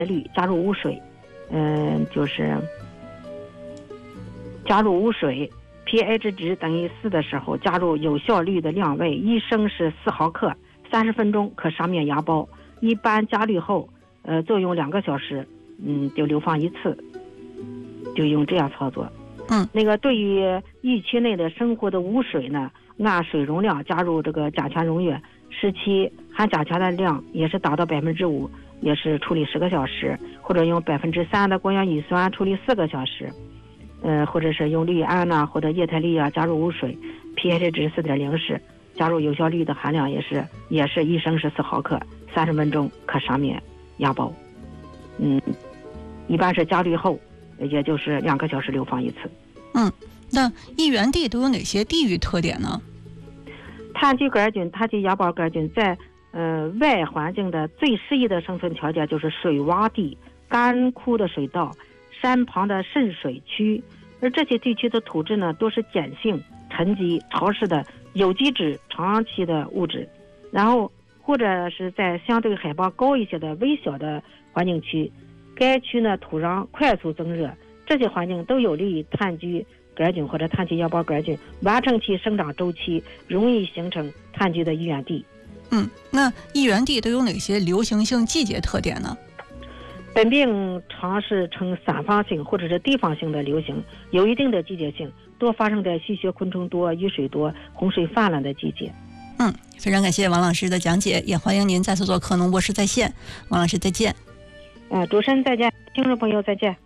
氯加入无水，就是加入无水 pH 值等于4的时候，加入有效氯的量为1升是4毫克，30分钟可杀灭芽孢。一般加氯后，作用2个小时，就流放1次，就用这样操作。那个对于疫区内的生活的无水呢，按水容量加入这个甲醛溶液，17含甲醛的量也是达到5%，也是处理10个小时，或者用3%的过氧乙酸处理4个小时，或者是用氯胺呐，或者液态氯啊加入无水 ，pH 值4.0时，加入有效氯的含量也是1升是4毫克，30分钟可杀灭芽孢。一般是加氯后，也就是2个小时流放1次。 那衣源地都有哪些地域特点呢？ 炭疽杆菌、炭疽芽孢杆菌在外环境的最适宜的生存条件就是水洼地、干枯的水道、山旁的渗水区，而这些地区的土质呢，多是碱性、沉积、潮湿的有机质长期的物质，然后或者是在相对海拔高一些的微小的环境区，该区呢土壤快速增热，这些环境都有利于炭疽杆菌或者炭疽芽孢杆菌完成其生长周期，容易形成炭疽的衣源地。 那衣源地都有哪些流行性季节特点呢？ 本病常是呈散发性或者是地方性的流行，有一定的季节性，多发生在吸血昆虫多、雨水多、洪水泛滥的季节。 非常感谢王老师的讲解，也欢迎您再次做客农博士在线。王老师再见。 主持人再见，听众朋友再见。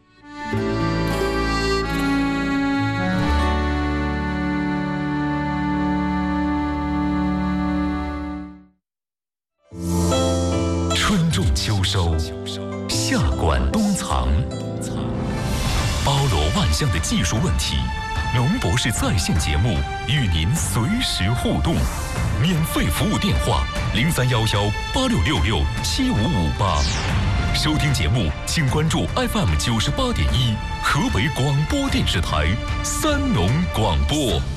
春种秋收，夏管冬藏，包罗万象的技术问题，农博士在线节目与您随时互动。免费服务电话031186667558。收听节目请关注 FM98.1河北广播电视台三农广播。